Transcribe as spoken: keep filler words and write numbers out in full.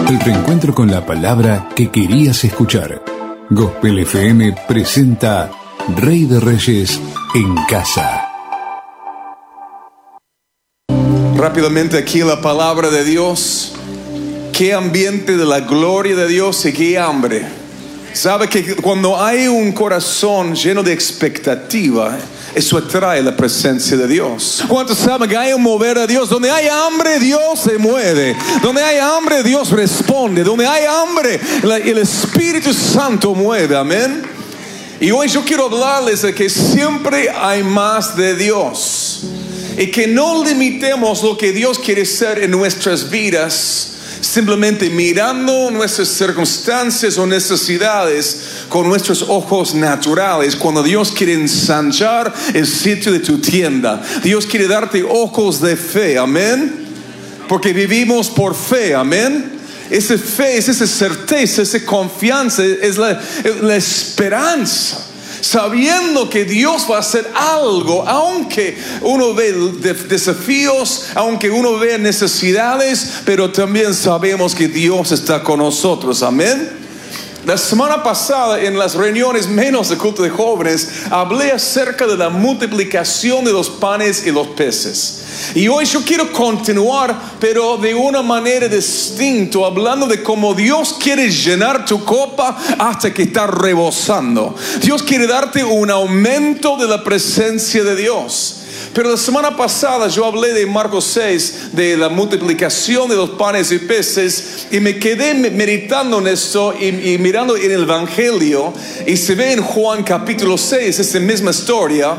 El reencuentro con la palabra que querías escuchar. Gospel F M presenta Rey de Reyes en casa. Rápidamente aquí la palabra de Dios. Qué ambiente de la gloria de Dios y qué hambre. Sabe que cuando hay un corazón lleno de expectativa, eso atrae la presencia de Dios. ¿Cuántos saben que hay un mover de Dios? Donde hay hambre, Dios se mueve. Donde hay hambre, Dios responde. Donde hay hambre, el Espíritu Santo mueve. Amén. Y hoy yo quiero hablarles de que siempre hay más de Dios. Y que no limitemos lo que Dios quiere hacer en nuestras vidas simplemente mirando nuestras circunstancias o necesidades con nuestros ojos naturales, cuando Dios quiere ensanchar el sitio de tu tienda. Dios quiere darte ojos de fe, amén, porque vivimos por fe, amén. Esa fe es esa certeza, esa confianza, es la, la esperanza, sabiendo que Dios va a hacer algo, aunque uno ve desafíos, aunque uno ve necesidades, pero también sabemos que Dios está con nosotros, amén. La semana pasada, en las reuniones menos de culto de jóvenes, hablé acerca de la multiplicación de los panes y los peces. Y hoy yo quiero continuar, pero de una manera distinta, hablando de cómo Dios quiere llenar tu copa hasta que está rebosando. Dios quiere darte un aumento de la presencia de Dios. Pero la semana pasada yo hablé de Marcos seis, de la multiplicación de los panes y peces, y me quedé meditando en esto y, y mirando en el Evangelio, y se ve en Juan capítulo seis, esa misma historia.